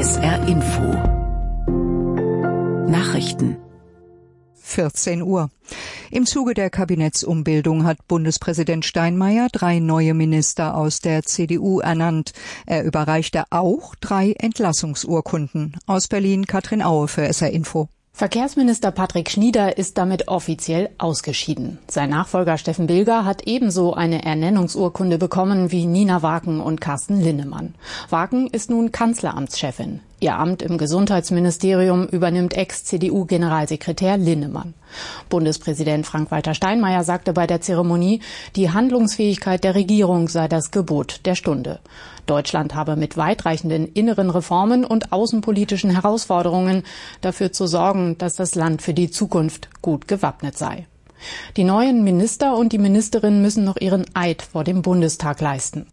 SR Info Nachrichten 14 Uhr. Im Zuge der Kabinettsumbildung hat Bundespräsident Steinmeier 3 neue Minister aus der CDU ernannt. Er überreichte auch 3 Entlassungsurkunden. Aus Berlin Katrin Aue für SR Info. Verkehrsminister Patrick Schnieder ist damit offiziell ausgeschieden. Sein Nachfolger Steffen Bilger hat ebenso eine Ernennungsurkunde bekommen wie Nina Waken und Carsten Linnemann. Waken ist nun Kanzleramtschefin. Ihr Amt im Gesundheitsministerium übernimmt Ex-CDU-Generalsekretär Linnemann. Bundespräsident Frank-Walter Steinmeier sagte bei der Zeremonie, die Handlungsfähigkeit der Regierung sei das Gebot der Stunde. Deutschland habe mit weitreichenden inneren Reformen und außenpolitischen Herausforderungen dafür zu sorgen, dass das Land für die Zukunft gut gewappnet sei. Die neuen Minister und die Ministerinnen müssen noch ihren Eid vor dem Bundestag leisten.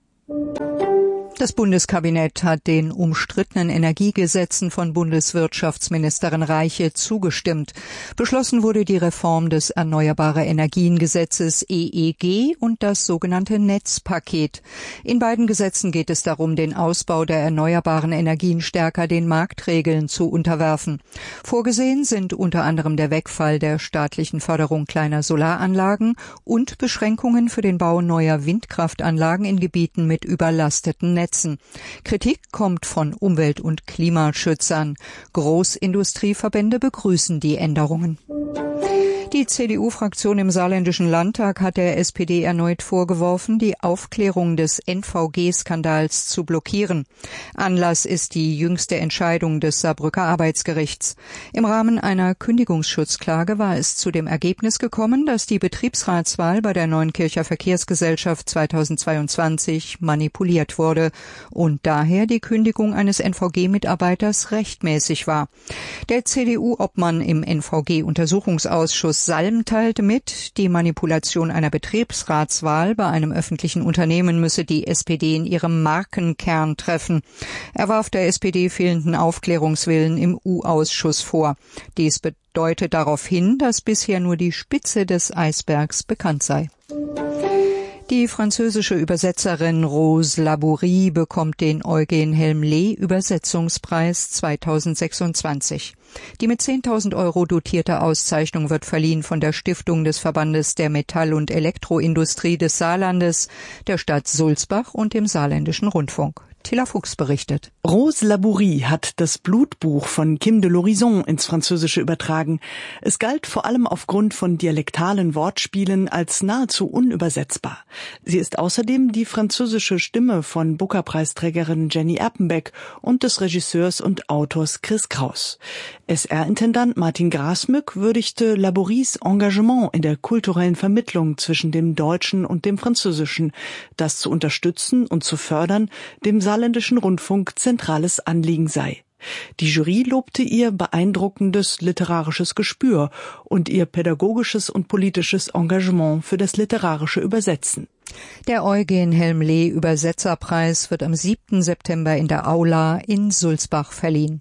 Das Bundeskabinett hat den umstrittenen Energiegesetzen von Bundeswirtschaftsministerin Reiche zugestimmt. Beschlossen wurde die Reform des Erneuerbare-Energien-Gesetzes EEG und das sogenannte Netzpaket. In beiden Gesetzen geht es darum, den Ausbau der erneuerbaren Energien stärker den Marktregeln zu unterwerfen. Vorgesehen sind unter anderem der Wegfall der staatlichen Förderung kleiner Solaranlagen und Beschränkungen für den Bau neuer Windkraftanlagen in Gebieten mit überlasteten Netzen. Kritik kommt von Umwelt- und Klimaschützern. Großindustrieverbände begrüßen die Änderungen. Die CDU-Fraktion im Saarländischen Landtag hat der SPD erneut vorgeworfen, die Aufklärung des NVG-Skandals zu blockieren. Anlass ist die jüngste Entscheidung des Saarbrücker Arbeitsgerichts. Im Rahmen einer Kündigungsschutzklage war es zu dem Ergebnis gekommen, dass die Betriebsratswahl bei der Neunkircher Verkehrsgesellschaft 2022 manipuliert wurde und daher die Kündigung eines NVG-Mitarbeiters rechtmäßig war. Der CDU-Obmann im NVG-Untersuchungsausschuss Salm teilte mit, die Manipulation einer Betriebsratswahl bei einem öffentlichen Unternehmen müsse die SPD in ihrem Markenkern treffen. Er warf der SPD fehlenden Aufklärungswillen im U-Ausschuss vor. Dies deutet darauf hin, dass bisher nur die Spitze des Eisbergs bekannt sei. Die französische Übersetzerin Rose Labourie bekommt den Eugen Helmle Übersetzungspreis 2026. Die mit 10.000 € dotierte Auszeichnung wird verliehen von der Stiftung des Verbandes der Metall- und Elektroindustrie des Saarlandes, der Stadt Sulzbach und dem Saarländischen Rundfunk. Tilla Fuchs berichtet. Rose Labourie hat das Blutbuch von Kim de l'Horizon ins Französische übertragen. Es galt vor allem aufgrund von dialektalen Wortspielen als nahezu unübersetzbar. Sie ist außerdem die französische Stimme von Booker-Preisträgerin Jenny Erpenbeck und des Regisseurs und Autors Chris Kraus. SR-Intendant Martin Grasmück würdigte Labouries Engagement in der kulturellen Vermittlung zwischen dem Deutschen und dem Französischen. Das zu unterstützen und zu fördern, dem Saarländischen Rundfunk zentrales Anliegen sei. Die Jury lobte ihr beeindruckendes literarisches Gespür und ihr pädagogisches und politisches Engagement für das literarische Übersetzen. Der Eugen Helmle Übersetzerpreis wird am 7. September in der Aula in Sulzbach verliehen.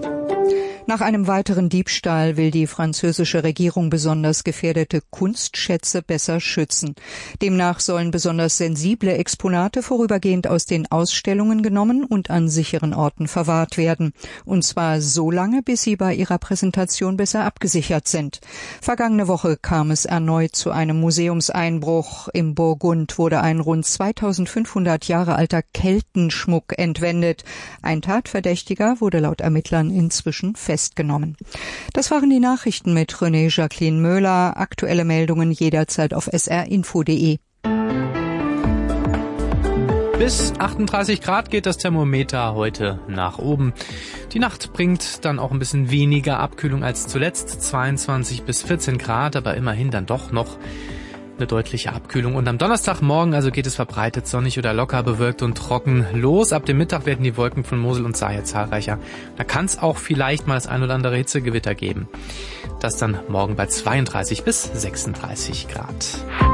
Nach einem weiteren Diebstahl will die französische Regierung besonders gefährdete Kunstschätze besser schützen. Demnach sollen besonders sensible Exponate vorübergehend aus den Ausstellungen genommen und an sicheren Orten verwahrt werden. Und zwar so lange, bis sie bei ihrer Präsentation besser abgesichert sind. Vergangene Woche kam es erneut zu einem Museumseinbruch. Im Burgund wurde ein rund 2500 Jahre alter Keltenschmuck entwendet. Ein Tatverdächtiger wurde laut Ermittlern inzwischen festgenommen. Das waren die Nachrichten mit René Jacqueline Möhler. Aktuelle Meldungen jederzeit auf srinfo.de. Bis 38 Grad geht das Thermometer heute nach oben. Die Nacht bringt dann auch ein bisschen weniger Abkühlung als zuletzt, 22 bis 14 Grad, aber immerhin dann doch noch eine deutliche Abkühlung. Und am Donnerstagmorgen also geht es verbreitet sonnig oder locker bewölkt und trocken los. Ab dem Mittag werden die Wolken von Mosel und Saar zahlreicher. Da kann es auch vielleicht mal das ein oder andere Hitzegewitter geben. Das dann morgen bei 32 bis 36 Grad.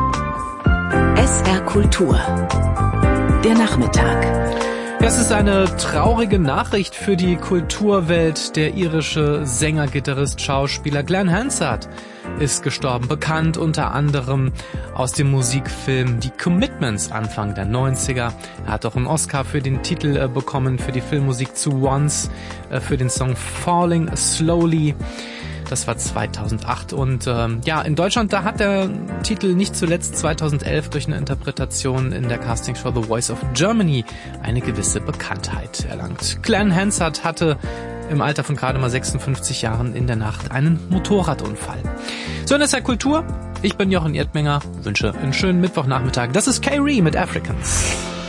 SR Kultur. Der Nachmittag. Das ist eine traurige Nachricht für die Kulturwelt. Der irische Sänger, Gitarrist, Schauspieler Glenn Hansard ist gestorben. Bekannt unter anderem aus dem Musikfilm Die Commitments Anfang der 90er. Er hat auch einen Oscar für den Titel bekommen, für die Filmmusik zu Once, für den Song Falling Slowly. Das war 2008 und in Deutschland, da hat der Titel nicht zuletzt 2011 durch eine Interpretation in der Castingshow The Voice of Germany eine gewisse Bekanntheit erlangt. Glenn Hansard hatte im Alter von gerade mal 56 Jahren in der Nacht einen Motorradunfall. So, in der Kultur. Ich bin Jochen Erdmenger, wünsche einen schönen Mittwochnachmittag. Das ist K-Ree mit Africans.